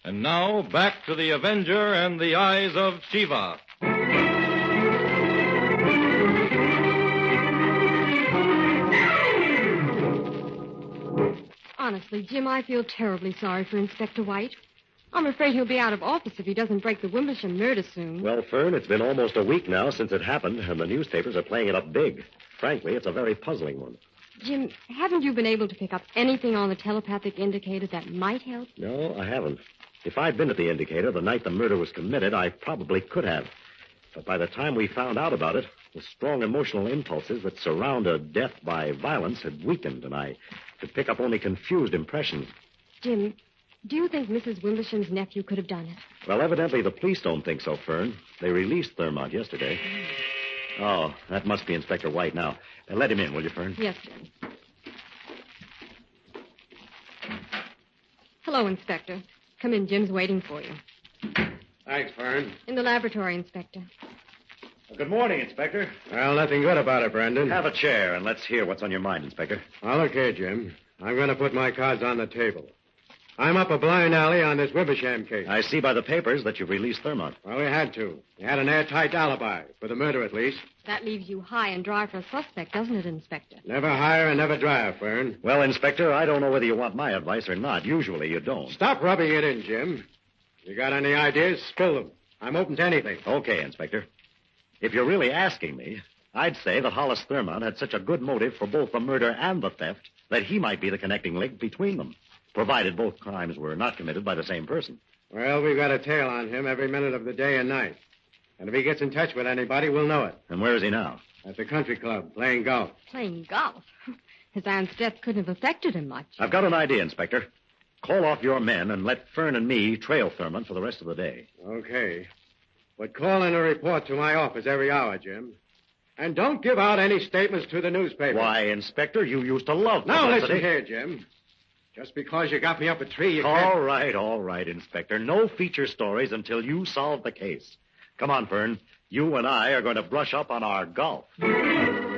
And now, back to the Avenger and the Eyes of Shiva. Honestly, Jim, I feel terribly sorry for Inspector White. I'm afraid he'll be out of office if he doesn't break the Wimblesham murder soon. Well, Fern, it's been almost a week now since it happened, and the newspapers are playing it up big. Frankly, it's a very puzzling one. Jim, haven't you been able to pick up anything on the telepathic indicator that might help? No, I haven't. If I'd been at the indicator the night the murder was committed, I probably could have. But by the time we found out about it, the strong emotional impulses that surround a death by violence had weakened, and I could pick up only confused impressions. Jim, do you think Mrs. Wimblesham's nephew could have done it? Well, evidently the police don't think so, Fern. They released Thurmont yesterday. Oh, that must be Inspector White now. Let him in, will you, Fern? Yes, Jim. Hello, Inspector. Come in. Jim's waiting for you. Thanks, Fern. In the laboratory, Inspector. Good morning, Inspector. Well, nothing good about it, Brandon. Have a chair, and let's hear what's on your mind, Inspector. Well, look here, Jim. I'm going to put my cards on the table. I'm up a blind alley on this Wimblesham case. I see by the papers that you've released Thurmont. Well, we had to. We had an airtight alibi, for the murder at least. That leaves you high and dry for a suspect, doesn't it, Inspector? Never hire and never dry, Fern. Well, Inspector, I don't know whether you want my advice or not. Usually you don't. Stop rubbing it in, Jim. You got any ideas, spill them. I'm open to anything. Okay, Inspector. If you're really asking me, I'd say that Hollis Thurmont had such a good motive for both the murder and the theft that he might be the connecting link between them, provided both crimes were not committed by the same person. Well, we've got a tail on him every minute of the day and night. And if he gets in touch with anybody, we'll know it. And where is he now? At the country club, playing golf. Playing golf? His aunt's death couldn't have affected him much. I've got an idea, Inspector. Call off your men and let Fern and me trail Thurmont for the rest of the day. Okay. But call in a report to my office every hour, Jim. And don't give out any statements to the newspaper. Why, Inspector, you used to love Now, publicity. listen here, Jim. Just because you got me up a tree, you can't... All right, Inspector. No feature stories until you solve the case. Come on, Fern. You and I are going to brush up on our golf.